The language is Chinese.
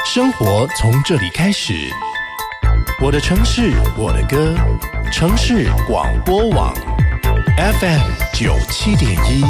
生活从这里开始。我的城市，我的歌，城市广播网 FM 97.1